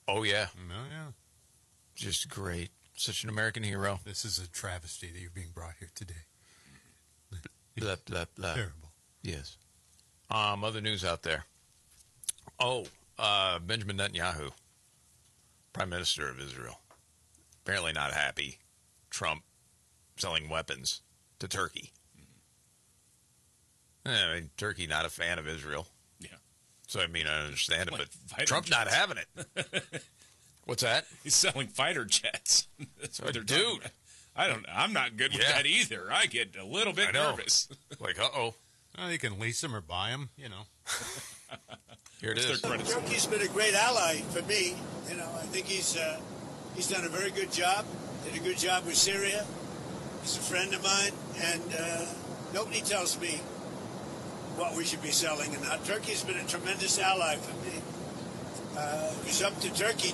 Oh, yeah. Oh, yeah. Just great. Such an American hero. This is a travesty that you're being brought here today. Blah, blah, blah. Terrible. Yes. Other news out there. Benjamin Netanyahu, Prime Minister of Israel, apparently not happy. Trump selling weapons to Turkey. I mean, Turkey not a fan of Israel. Yeah. So, I mean, I understand it, Like but fighter Trump's not jets. having it. What's that? He's selling fighter jets. That's what they're talking Dude. about. I'm not good with Yeah. that either. I get a little bit I know. nervous. Like, uh-oh. Well, you can lease them or buy them, Here it What's is. their credit? Turkey's been a great ally for me. I think he's done a very good job. Did a good job with Syria. He's a friend of mine, and nobody tells me what we should be selling and not. Turkey's been a tremendous ally for me. It was up to Turkey.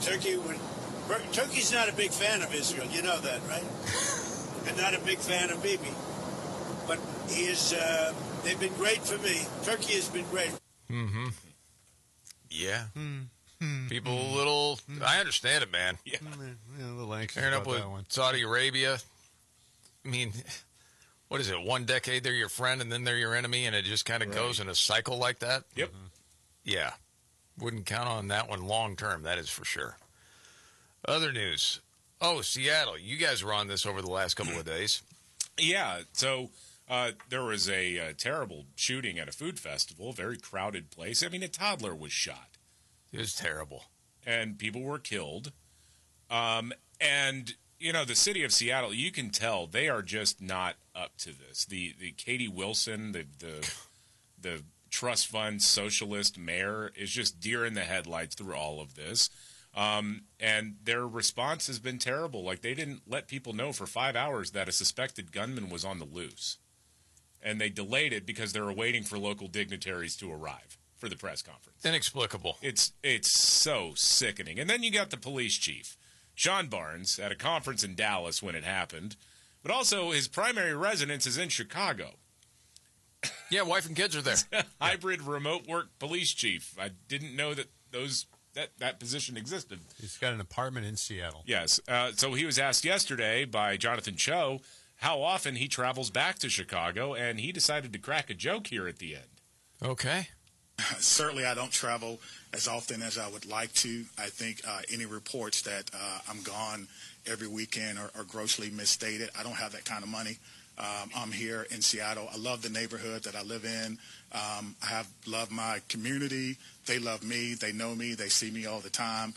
Turkey's not a big fan of Israel. You know that, right? And not a big fan of Bibi. But he is. They've been great for me. Turkey has been great. Mm-hmm. Yeah. People a little... I understand it, man. Yeah. a little anxious Pairing up about with that one. Saudi Arabia. I mean, what is it? One decade they're your friend and then they're your enemy, and it just kind of goes in a cycle like that? Yep. Yeah. Wouldn't count on that one long term, that is for sure. Other news. Seattle. You guys were on this over the last couple of days. Yeah. So there was a terrible shooting at a food festival, very crowded place. I mean, a toddler was shot. It was terrible. And people were killed. And, the city of Seattle, you can tell they are just not up to this. The Katie Wilson, the trust fund socialist mayor, is just deer in the headlights through all of this. And their response has been terrible. Like, they didn't let people know for 5 hours that a suspected gunman was on the loose. And they delayed it because they were waiting for local dignitaries to arrive for the press conference. Inexplicable. It's so sickening. And then you got the police chief, Sean Barnes, at a conference in Dallas when it happened. But also his primary residence is in Chicago. Yeah, wife and kids are there. Hybrid remote work police chief. I didn't know that that position existed. He's got an apartment in Seattle. Yes. So he was asked yesterday by Jonathan Cho how often he travels back to Chicago, and he decided to crack a joke here at the end. Okay. Certainly, I don't travel as often as I would like to. I think any reports that I'm gone every weekend are grossly misstated. I don't have that kind of money. I'm here in Seattle. I love the neighborhood that I live in. I love my community. They love me. They know me. They see me all the time.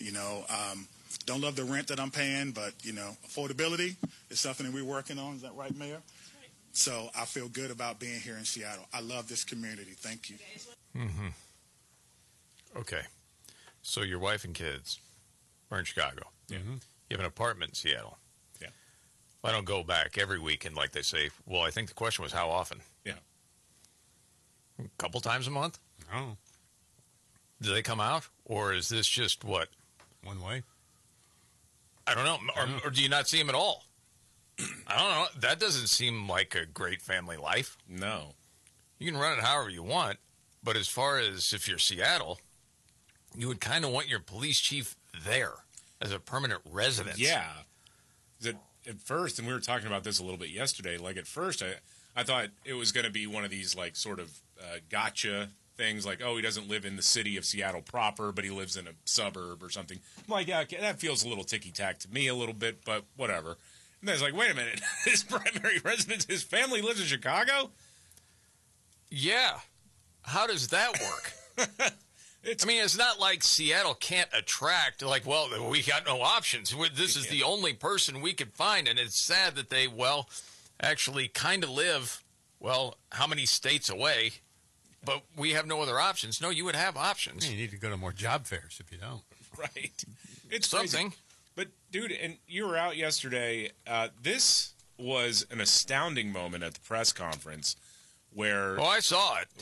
Don't love the rent that I'm paying, but, affordability is something that we're working on. Is that right, Mayor? So I feel good about being here in Seattle. I love this community. Thank you. Mm-hmm. Okay. So your wife and kids are in Chicago. Yeah. You have an apartment in Seattle. Yeah. I don't go back every weekend like they say. Well, I think the question was how often? Yeah. A couple times a month? Oh, Do they come out? Or is this just what? one way. I don't know. Or do you not see them at all? I don't know. That doesn't seem like a great family life. No. You can run it however you want. But as far as if you're Seattle, you would kind of want your police chief there as a permanent residence. Yeah. At first, and we were talking about this a little bit yesterday, like at first I thought it was going to be one of these like sort of gotcha things like, he doesn't live in the city of Seattle proper, but he lives in a suburb or something. I'm like, yeah, okay, that feels a little ticky-tack to me a little bit, but whatever. And then it's like, wait a minute, his primary residence, his family lives in Chicago? Yeah. How does that work? It's not like Seattle can't attract, we got no options. This is the only person we could find, and it's sad that they, actually kind of live, how many states away, but we have no other options. No, you would have options. You need to go to more job fairs if you don't. Right. It's Something. crazy. But, dude, and you were out yesterday. This was an astounding moment at the press conference where... Oh, I saw it.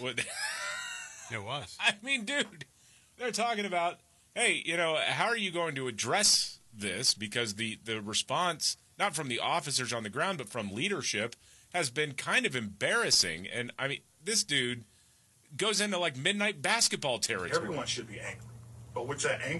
It was. I mean, dude, they're talking about, hey, how are you going to address this? Because the response, not from the officers on the ground, but from leadership, has been kind of embarrassing. And, I mean, this dude goes into, midnight basketball territory. Everyone should be angry. But with that anger,